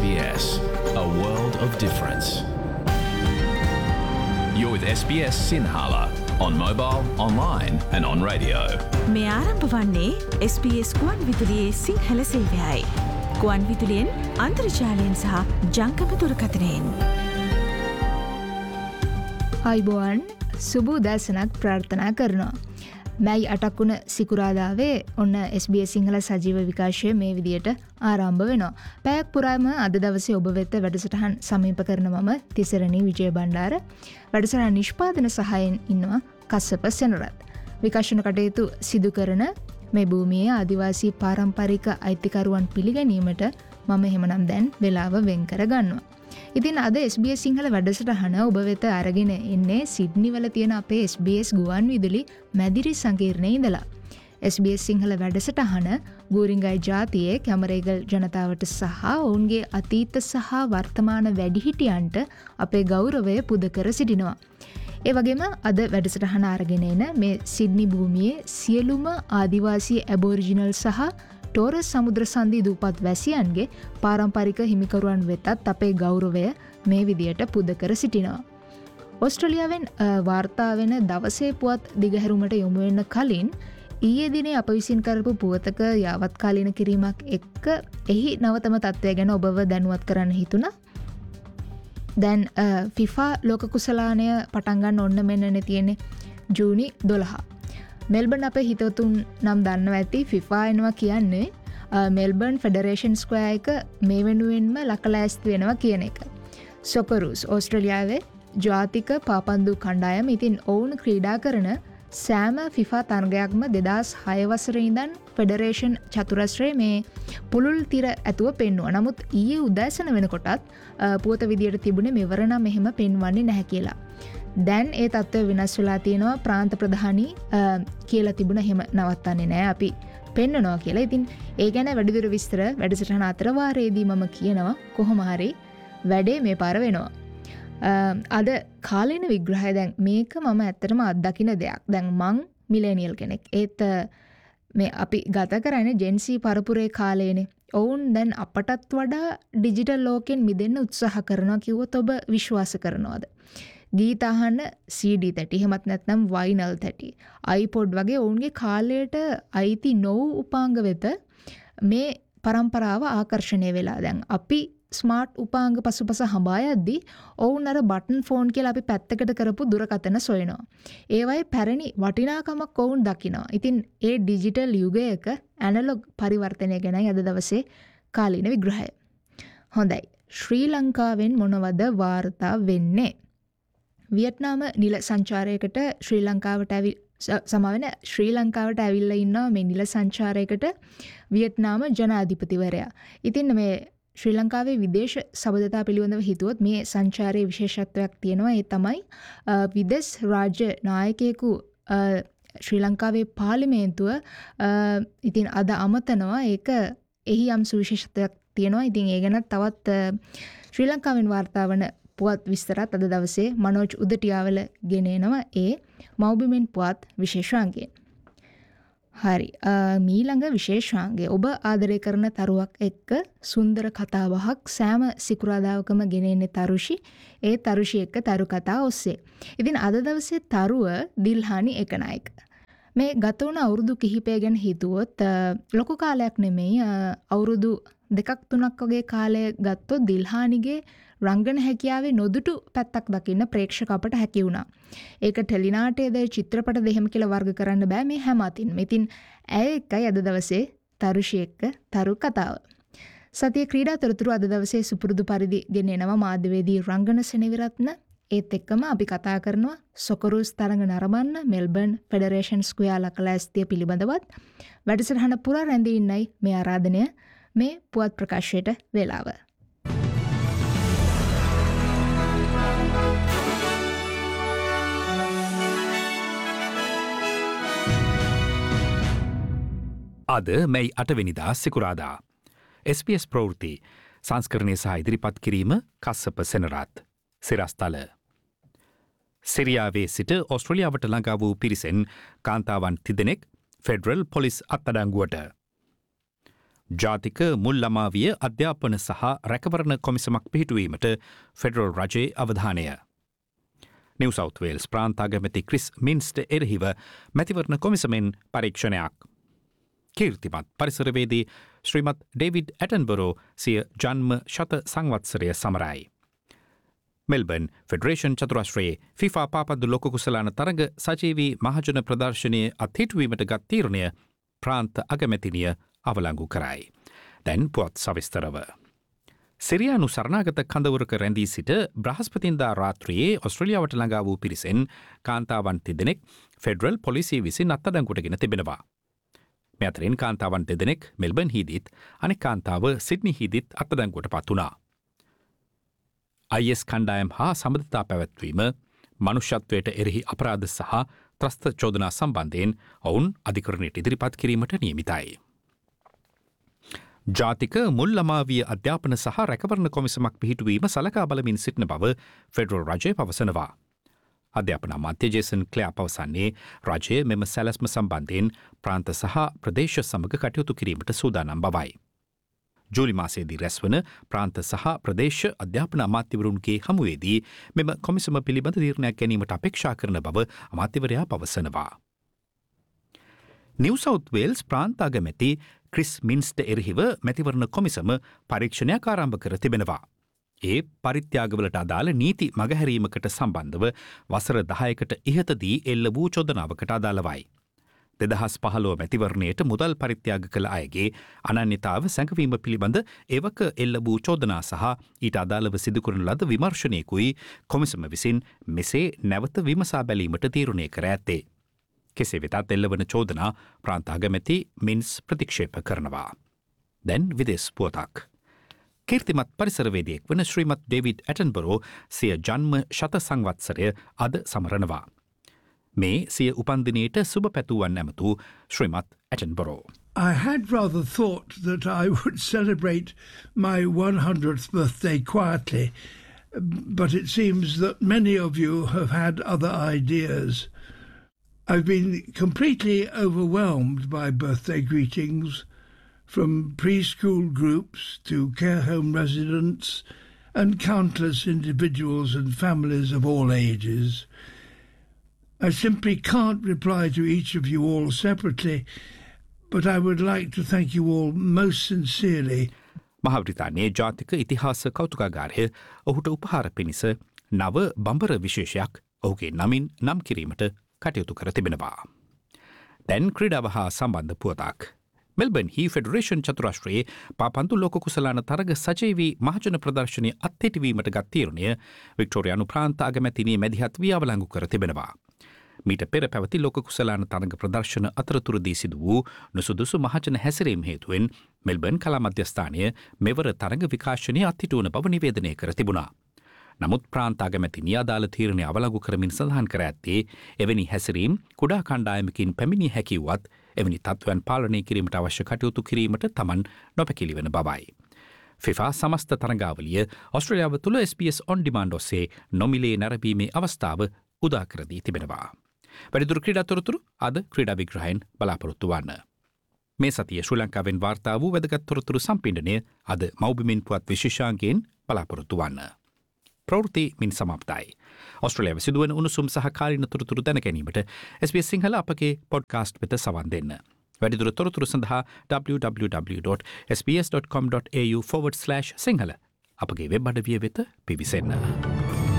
SBS, a world of difference. You're with SBS Sinhala on mobile, online and on radio. මේ ආරම්භ වන්නේ SBS ගුවන් විදුලියේ සිංහල සේවයයි. ගුවන් විදුලියෙන් අන්තර්ජාලයෙන් සහ ජංගම දුරකථනයෙන්. අයිබෝවන් සුබ උදෑසනක් ප්‍රාර්ථනා කරනවා. මැයි 8ක් වුණ සිකුරාදාවේ ඔන්න SBS සිංහල සජීව විකාශය මේ විදියට ආරම්භ වෙනවා. පැයක් පුරාම අද දවසේ ඔබ වෙත වැඩසටහන් සමීප කරන මම තිසරණී විජය බණ්ඩාර. වැඩසටහන් නිෂ්පාදන සහායෙන් ඉන්නවා කස්සප සෙනරත්. විකාශන කටයුතු සිදු කරන මේ භූමියේ ආදිවාසී පාරම්පරික අයිතිකරුවන් පිළිගැනීමට මම එහෙමනම් දැන් වෙලාව වෙන් කර ගන්නවා. ඉතින් අද SBS සිංහල වැඩසටහන ඔබ වෙත අරගෙන එන්නේ සිඩ්නි වල තියෙන අපේ SBS ගුවන් විදුලි මැදිරි සංකීර්ණයේ ඉඳලා. SBS සිංහල වැඩසටහන ගූරින්ගයි ජාතියේ කැමරේගල් ජනතාවට සහ ඔවුන්ගේ අතීත සහ වර්තමාන වැඩිහිටියන්ට අපේ ගෞරවය පුද කර සිටිනවා. ඒ වගේම අද වැඩසටහන අරගෙන එන මේ සිඩ්නි භූමියේ සියලුම ආදිවාසී ඇබෝරිජිනල් සහ ටෝරස් සමුද්‍ර සන්ධි දූපත් වැසියන්ගේ පාරම්පරික හිමිකරුවන් වෙතත් අපේ ගෞරවය මේ විදියට පුද කර සිටිනවා. ඕස්ට්‍රේලියාවෙන් වාර්තා වෙන දවසේ පුවත් දිගහැරුමට යොමු වෙන්න කලින් ඊයේ දිනේ අප විසින් කරපු පුවතක යාවත්කාලීන කිරීමක් එක්ක එහි නවතම තත්ත්වය ගැන ඔබව දැනුවත් කරන්න හිතුණා. දැන් FIFA ලෝක කුසලානය පටන් ගන්න ඔන්න මෙන්නනේ තියෙන්නේ ජූනි 12. මෙල්බර්න් අපේ හිතවතුන් නම් දන්නවා ඇති FIFA එනවා කියන්නේ මෙල්බර්න් ෆෙඩරේෂන් ස්ක්වයර් එක මේ වෙනුවෙන්ම ලකලෑස්ති වෙනවා කියන එක. සොකරුස් ඕස්ට්‍රේලියාවේ ජාතික පාපන්දු කණ්ඩායම. ඉතින් ඔවුන් ක්‍රීඩා කරන සෑම FIFA තරගයක්ම 2006 වසරේ ඉඳන් ෆෙඩරේෂන් චතුරස්‍රයේ මේ පුළුල් තිර ඇතුව පෙන්වුවා. නමුත් ඊයේ උදෑසන වෙනකොටත් පුවත විදියට තිබුණේ මෙවර නම් එහෙම පෙන්වන්නේ නැහැ කියලා. දැන් ඒ තත්ත්වය වෙනස් වෙලා තියෙනවා. ප්‍රාන්ත ප්‍රධානී කියලා තිබුණ එහෙම නවත්තන්නේ නැහැ අපි පෙන්නනවා කියලා. ඉතින් ඒ ගැන වැඩිදුර විස්තර වැඩසටහන අතර වාරයේදී මම කියනවා. කොහොම හරි වැඩේ මේ පාර වෙනවා. අද කාලීන විග්‍රහය දැන් මේක මම ඇත්තටම අත්දකින දෙයක්. දැන් මං මිලේනියල් කෙනෙක්. ඒත් මේ අපි ගත කරන්නේ ජෙන්සී පරපුරේ කාලේනේ. ඔවුන් දැන් අපටත් වඩා ඩිජිටල් ලෝකෙන් මිදෙන්න උත්සාහ කරනවා කිව්වොත් ඔබ විශ්වාස කරනවද? ගීත අහන්න CD තැටි, එහෙමත් නැත්නම් වයිනල් තැටි, iPod වගේ ඔවුන්ගේ කාලයට අයිති නොවු උපාංග වෙත මේ પરම්පරාව ආකර්ෂණය වෙලා. දැන් අපි ස්මාර්ට් උපාංග පසුපස හඹා යද්දී ඔවුන් අර බටන් ෆෝන් කියලා අපි පැත්තකට කරපු දුරකථන සොයනවා. ඒවයි පැරණි වටිනාකමක් ඔවුන් දකිනවා. ඉතින් ඒ ඩිජිටල් යුගයක ඇනලොග් පරිවර්තනය ගැනයි අද දවසේ කාලීන විග්‍රහය. හොඳයි. ශ්‍රී ලංකාවෙන් මොනවද වාර්තා වෙන්නේ? වියට්නාම නිල සංචාරයකට ශ්‍රී ලංකාවට ඇවිල්ලා ඉන්නවා මේ නිල සංචාරයකට වියට්නාම ජනාධිපතිවරයා. ඉතින් මේ ශ්‍රී ලංකාවේ විදේශ සබඳතා පිළිබඳව හිතුවොත් මේ සංචාරයේ විශේෂත්වයක් තියෙනවා. ඒ තමයි විදෙස් රාජ්‍ය නායකයෙකු ශ්‍රී ලංකාවේ පාර්ලිමේන්තුව ඉතින් අද අමතනවා. ඒක එහි යම් සුවිශේෂත්වයක් තියෙනවා. ඉතින් ඒ ගැන තවත් ශ්‍රී ලංකාවෙන් වාර්තා වන පුවත් විස්තරත් අද දවසේ මනෝජ් උදටියාවල ගෙන එනවා ඒ මව්බිමෙන් පුවත් විශේෂාංගයෙන්. හරි. මීළඟ විශේෂාංගය ඔබ ආදරය කරන තරුවක් එක්ක සුන්දර කතාබහක් සෑම සිකුරාදාවකම ගෙන එන්නේ තරුෂි. ඒ තරුෂි එක්ක තරු කතා ඔස්සේ. ඉතින් අද දවසේ තරුව දිල්හානි එකනායක. මේ ගත වුණ අවුරුදු කිහිපය ගැන හිතුවොත් ලොකු කාලයක් නෙමෙයි. අවුරුදු 2-3ක් වගේ කාලය ගත්තොත් දිල්හානිගේ රංගන හැකියාවේ නොදුටු පැත්තක් දකින්න ප්‍රේක්ෂක අපට හැකි වුණා. ඒක ටෙලිනාටයේද චිත්‍රපටද එහෙම කියලා වර්ග කරන්න බෑ මේ හැම අතින්ම. ඉතින් ඇය එක්කයි අද දවසේ තරුෂි එක්ක තරු කතාව. සතිය ක්‍රීඩා තොරතුරු අද දවසේ සුපුරුදු පරිදි ගෙන එනවා මාධ්‍යවේදී රංගන සෙනවිරත්න. ඒත් එක්කම අපි කතා කරනවා සොකරුස් තරඟ නරඹන්න මෙල්බර්න් ෆෙඩරේෂන් ස්ක්වයර් ලකලෑස්තිය පිළිබඳවත්. වැඩසටහන පුරා රැඳී ඉන්නයි මේ ආරාධනය මේ පුවත් ප්‍රකාශයට වේලාව. අද මැයි 8 වෙනිදා සිකුරාදා. SBS ප්‍රවෘත්ති සංස්කරණය සහ ඉදිරිපත් කිරීම කස්සප සෙනරත්. සිරස්තල. සිරියාවේ සිට ඔස්ට්‍රේලියාවට ළඟා වූ පිරිසෙන් කාන්තාවන් 3 දෙනෙක් ෆෙඩරල් පොලිස් අත්අඩංගුවට. ජාතික මුල් ළමාවිය අධ්‍යාපන සහ රැකවරණ කොමිසමක් පිහිටුවීමට ෆෙඩරල් රජයේ අවධානය. නිව් සවුත් වේල්ස් ප්‍රාන්තාගමැති ක්‍රිස් මින්ස්ට එරහිව මැතිවරණ කොමිසමෙන් පරීක්ෂණයක්. කීර්තිමත් පරිසරවේදී ශ්‍රීමත් ඩේවිඩ් ඇටන්බරෝ සිය ජන්ම ශත සංවත්සරය සමරයි. මෙල්බන් ෆෙඩරේෂන් චතුරශ්‍රයේ ෆිෆා පාපන්දු ලොක කුසලාන තරග සජීවී මහජන ප්‍රදර්ශනය අත්හිටුවීමට ගත් තීරණය ප්‍රාන්ත අගමැතිනිය අවලංගු කරයි. දැන් පුවත් සවිස්තරව. සිරියානු සරණාගත කඳවුරක රැඳී සිට බ්‍රහස්පතින්දා රාත්‍රියේ ඔස්ට්‍රේලියාවට ළඟා වූ පිරිසෙන් කාන්තාවන් තිදෙනෙක් ෆෙඩරල් පොලිසිය විසින් අත්අඩංගුවටගෙන තිබෙනවා. මේ අතරින් කාන්තාවන් දෙදෙනෙක් මෙල්බන් හිදිත් අනෙක් කාන්තාව සිඩ්නි හිදිත් අත්අඩංගුවට පත් වුණා. IS කණ්ඩායම් හා සබඳතා පැවැත්වීම මනුෂ්‍යත්වයට එරෙහි අපරාධ සහ ත්‍රස්ත චෝදනා සම්බන්ධයෙන් ඔවුන් අධිකරණයට ඉදිරිපත් කිරීමට නියමිතයි. ජාතික මුල් ළමාවිය අධ්‍යාපන සහ රැකවරණ කොමිසමක් පිහිටුවීම සලකා බලමින් සිටින බව ෆෙඩරල් රජය පවසනවා. අධ්‍යාපන අමාත්‍ය ජේසන් ක්ලෙයා පවසන්නේ රජය මෙම සැලැස්ම සම්බන්ධයෙන් ප්‍රාන්ත සහ ප්‍රදේශ සමග කටයුතු කිරීමට සූදානම් බවයි. ජූලි මාසයේදී රැස්වන ප්‍රාන්ත සහ ප්‍රදේශ අධ්‍යාපන අමාත්‍යවරුන්ගේ හමුවේදී මෙම කොමිසම පිළිබඳ තීරණයක් ගැනීමට අපේක්ෂා කරන බව අමාත්‍යවරයා පවසනවා. නිව් සවුත් වේල්ස් ප්‍රාන්ත අගමැති ක්‍රිස් මින්ස්ට එරහිව මැතිවරණ කොමිසම පරීක්ෂණයක් ආරම්භ කර තිබෙනවා. ඒ පරිත්‍යාගවලට අදාළ නීති මගහැරීමකට සම්බන්ධව වසර 10කට ඉහතදී එල්ල වූ චෝදනාවකට අදාළවයි. 2015 මැතිවරණයට මුදල් පරිත්‍යාග කළ අයගේ අනන්‍යතාව සැඟවීම පිළිබඳ එවක එල්ල වූ චෝදනා සහ ඊට අදාළව සිදු කරන ලද විමර්ශනයකුයි කොමිසම විසින් මෙසේ නැවත විමසා බැලීමට තීරණය කර ඇත්තේ. කෙසේ වෙතත් එල්ලවන චෝදනා ප්‍රාන්ත අගමැති මින්ස් ප්‍රතික්ෂේප කරනවා. දැන් විදේශ පුවතක්. කීර්තිමත් පරිසරවේදියෙක් වන ශ්‍රීමත් ඩේවිඩ් ඇටන්බරෝ සිය ජන්ම ශත සංවත්සරය අද සමරනවා. මේ සිය උපන්දිනයට සුබ පැතුවන් ඇමතු ශ්‍රීමත් ඇටන්බරෝ. I had rather thought that I would celebrate my 100th birthday quietly, but it seems that many of you have had other ideas. I've been completely overwhelmed by birthday greetings from preschool groups to care home residents and countless individuals and families of all ages. I simply can't reply to each of you all separately, but I would like to thank you all most sincerely. මහබ්‍රිතාන්‍යයේ ජාතික ඉතිහාස කෞතුකාගාරය ඔහුට උපහාර පිණිස නව බඹර විශේෂයක් ඔහුගේ නමින් නම් කිරීමට කටයුතු කර තිබෙනවා. දැන් ක්‍රීඩාව හා සම්බන්ධ පුවතක්. මෙල්බන් හි ෆෙඩරේෂන් චතුරශ්‍රයේ පාපන්දු ලෝක කුසලාන තරග සජීවී මහජන ප්‍රදර්ශනය අත්හිටුවීමට ගත් තීරණය වික්ටෝරියානු ප්‍රාන්ත අගමැතිනිය මැදිහත් වී අවලංගු කර තිබෙනවා. මීට පෙර පැවති ලෝක කුසලාන තරග ප්‍රදර්ශන අතරතුරදී සිදු වූ නුසුදුසු මහජන හැසිරීම හේතුවෙන් මෙල්බන් කලා මධ්‍යස්ථානය මෙවර තරග විකාශනය අත්හිටුවන බව නිවේදනය කර තිබුණා. නමුත් ප්‍රාන්ත අගමැතිනිය අදාළ තීරණය අවලංගු කරමින් සඳහන් කර ඇත්තේ එවැනි හැසිරීම් කුඩා කණ්ඩායමකින් පැමිණිය හැකිවුවත් එවැනි තත්ත්වයන් පාලනය කිරීමට අවශ්‍ය කටයුතු කිරීමට තමන් නොපැකිලි වන බවයි. ෆිෆා සමස්ත තරගාවලිය ඔස්ට්‍රේලියාව තුළ SBS on demand ඔස්සේ නොමිලේ නැරඹීමේ අවස්ථාව උදා කර දී තිබෙනවා. වැඩිදුර ක්‍රීඩා තොරතුරු අද ක්‍රීඩා විග්‍රහයෙන් බලාපොරොත්තු වන්න. මේ සතිය ශ්‍රී ලංකාවෙන් වාර්තා වූ වැදගත් තොරතුරු සම්පින්ඩනය අද මව්බිමින් පුවත් විශේෂාංගයෙන් බලාපොරොත්තු වන්න. ප්‍රවෘත්ති මින් සමාප්තයි. ඔස්ට්‍රේලියාව සිදුවන උණුසුම් සහ කාලින තොරතුරු දැන ගැනීමට SBS සිංහල අපගේ පොඩ්කාස්ට් වෙත සවන් දෙන්න. වැඩිදුර තොරතුරු සඳහා www.sbs.com.au/සිංහල අපගේ වෙබ් අඩවිය වෙත පිවිසෙන්න.